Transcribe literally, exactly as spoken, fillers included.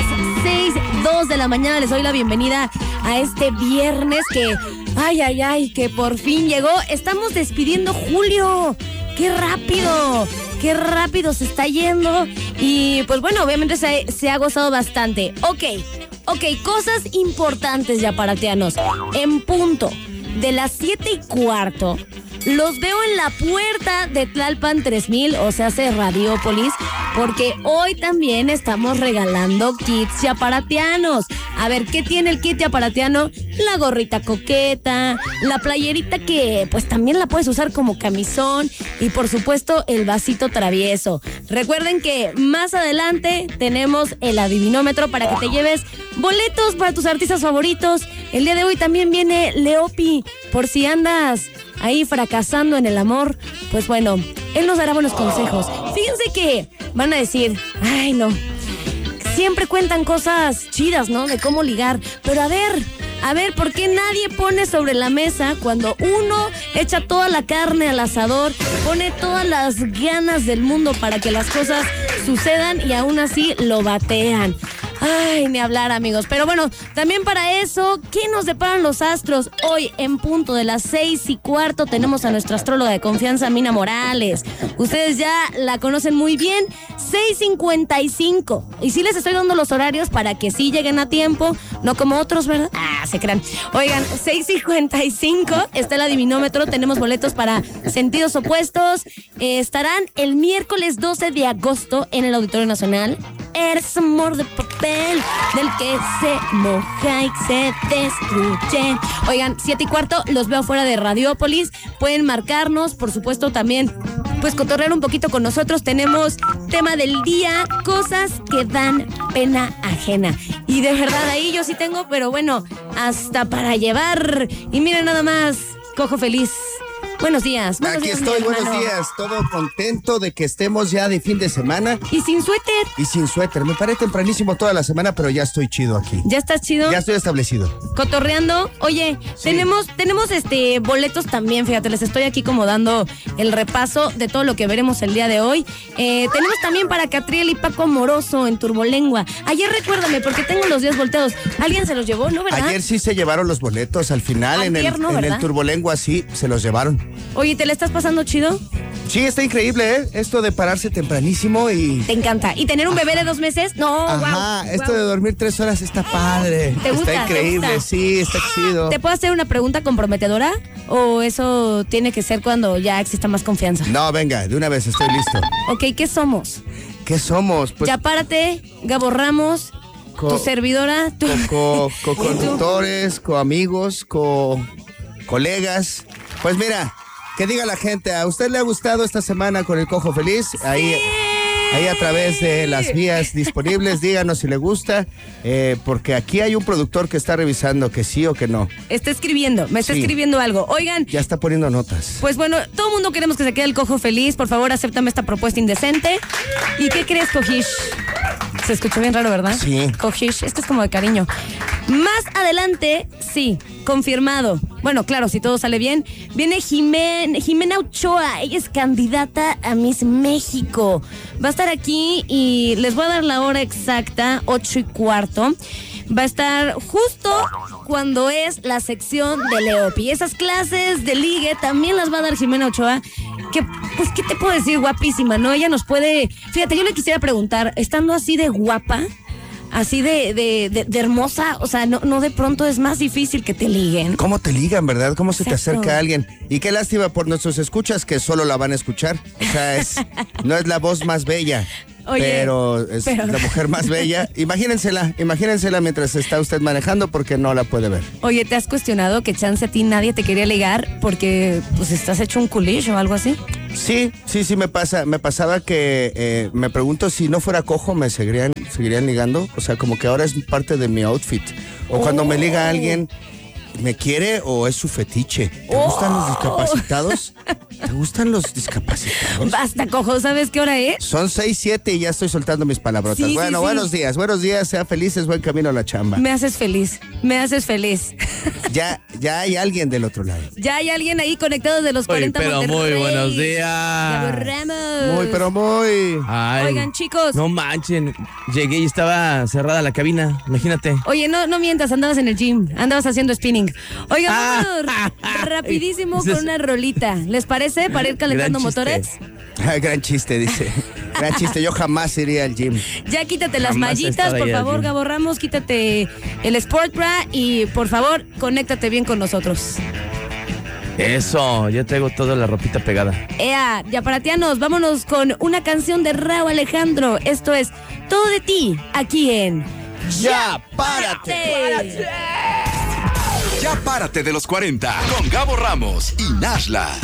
las seis dos de la mañana. Les doy la bienvenida a este viernes que, ay, ay, ay, que por fin llegó. Estamos despidiendo julio. ¡Qué rápido! ¡Qué rápido se está yendo! Y pues bueno, obviamente se, se ha gozado bastante. Ok, ok, cosas importantes ya para teanos. En punto de las siete y cuarto, los veo en la puerta de Tlalpan tres mil, o sea, hace Radiópolis, porque hoy también estamos regalando kits yaparatianos. A ver, ¿qué tiene el kit yaparatiano? La gorrita coqueta, la playerita que pues también la puedes usar como camisón y por supuesto el vasito travieso. Recuerden que más adelante tenemos el adivinómetro para que te lleves boletos para tus artistas favoritos. El día de hoy también viene Leopi, por si andas ahí fracasando en el amor, pues bueno, él nos dará buenos consejos. Fíjense que van a decir, ay no, siempre cuentan cosas chidas, ¿no? De cómo ligar, pero a ver, a ver, ¿por qué nadie pone sobre la mesa cuando uno echa toda la carne al asador, pone todas las ganas del mundo para que las cosas sucedan y aún así lo batean? Ay, ni hablar, amigos. Pero bueno, también para eso, ¿qué nos deparan los astros? Hoy, en punto de las seis y cuarto, tenemos a nuestra astróloga de confianza, Mina Morales. Ustedes ya la conocen muy bien. seis cincuenta y cinco. Y sí les estoy dando los horarios para que sí lleguen a tiempo, no como otros, ¿verdad? Ah, se crean. Oigan, seis cincuenta y cinco está el adivinómetro. Tenemos boletos para Sentidos Opuestos. Eh, estarán el miércoles doce de agosto en el Auditorio Nacional. Eres amor de papel del que se moja y se destruye. Oigan, siete y cuarto, los veo afuera de Radiópolis. Pueden marcarnos, por supuesto, también pues cotorrear un poquito con nosotros. Tenemos tema del día, cosas que dan pena ajena. Y de verdad ahí yo sí tengo, pero bueno, hasta para llevar. Y miren nada más, Cojo Feliz. Buenos días. Buenos Aquí días, estoy, buenos días. Todo contento de que estemos ya de fin de semana. Y sin suéter. Y sin suéter. Me paré tempranísimo toda la semana, pero ya estoy chido aquí. ¿Ya estás chido? Ya estoy establecido. Cotorreando. Oye, sí. tenemos, tenemos este boletos también, fíjate, les estoy aquí como dando el repaso de todo lo que veremos el día de hoy. Eh, tenemos también para Catriel y Paco Amoroso en Turbolengua. Ayer recuérdame, porque tengo los días volteados. ¿Alguien se los llevó, no, verdad? Ayer sí se llevaron los boletos al final. Ayer, en, el, no, en el Turbolengua sí se los llevaron. Oye, ¿te la estás pasando chido? Sí, está increíble, ¿eh? Esto de pararse tempranísimo y... Te encanta. ¿Y tener un bebé de dos meses? No, Ajá, wow, esto wow. de dormir tres horas está padre. ¿Te gusta? Está increíble, ¿Te gusta? Sí, está chido. ¿Te puedo hacer una pregunta comprometedora? ¿O eso tiene que ser cuando ya exista más confianza? No, venga, de una vez estoy listo. Ok, ¿qué somos? ¿Qué somos? Pues... Ya párate, Gabo Ramos, co- tu servidora. Tu... Co- co- co-conductores, co-amigos, co-colegas. Pues mira... Que diga la gente, ¿a usted le ha gustado esta semana con el Cojo Feliz? Ahí, sí. ahí a través de las vías disponibles, díganos si le gusta, eh, porque aquí hay un productor que está revisando que sí o que no. Está escribiendo, me está sí. escribiendo algo. Oigan. Ya está poniendo notas. Pues bueno, todo el mundo queremos que se quede el Cojo Feliz. Por favor, acéptame esta propuesta indecente. ¿Y qué crees, Cojish? Se escuchó bien raro, ¿verdad? Sí. Cojish, esto es como de cariño. Más adelante, sí, confirmado. Bueno, claro, si todo sale bien, viene Jimen, Jimena Ochoa. Ella es candidata a Miss México. Va a estar aquí y les voy a dar la hora exacta, ocho y cuarto. Va a estar justo cuando es la sección de Leopi. Esas clases de ligue también las va a dar Jimena Ochoa. Que, pues, ¿qué te puedo decir? Guapísima, ¿no? Ella nos puede... Fíjate, yo le quisiera preguntar, estando así de guapa... Así de, de, de, de hermosa, o sea, no, no de pronto es más difícil que te liguen. ¿Cómo te ligan, verdad? ¿Cómo se Exacto. te acerca a alguien? Y qué lástima por nuestros escuchas que solo la van a escuchar. O sea, es, no es la voz más bella. Oye, pero es pero... la mujer más bella. Imagínensela, imagínensela mientras está usted manejando porque no la puede ver. Oye, ¿te has cuestionado que chance a ti nadie te quería ligar porque pues estás hecho un culish o algo así? Sí, sí, sí me pasa. Me pasaba que eh, me pregunto si no fuera cojo me seguirían, seguirían ligando. O sea, como que ahora es parte de mi outfit. O oh. cuando me liga alguien ¿Me quiere o es su fetiche? ¿Te Oh. gustan los discapacitados? ¿Te gustan los discapacitados? Basta, cojo, ¿sabes qué hora es? Son seis, siete y ya estoy soltando mis palabrotas. Sí, bueno, sí, sí. buenos días, buenos días, sean felices, buen camino a la chamba. Me haces feliz, me haces feliz. Ya, ya hay alguien del otro lado. Ya hay alguien ahí conectado de los Oye, cuarenta pero Monterrey. muy buenos Ya días. borramos. Muy, pero muy. Ay, Oigan, chicos. No manchen. Llegué y estaba cerrada la cabina. Imagínate. Oye, no, no mientas, andabas en el gym, andabas haciendo spinning. Oigan, Ah. vámonos rapidísimo Eso es- con una rolita. ¿Les parece? Para ir calentando Gran chiste. motores. Ay, gran chiste, dice. Gran chiste, yo jamás iría al gym. Ya quítate las Jamás he mallitas, estado por ahí al favor, gym. Gabo Ramos, quítate el Sport Bra y por favor, conéctate bien con nosotros. Eso, ya traigo toda la ropita pegada. Ea, yaparatianos, vámonos con una canción de Rauw Alejandro. Esto es Todo de ti, aquí en ¡Ya, párate! Ya párate de los cuarenta con Gabo Ramos y Nashla.